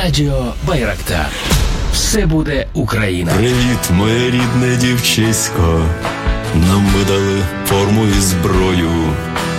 Радіо Байрактар. Все буде Україна. Привіт, моє рідне дівчисько. Нам видали форму і зброю.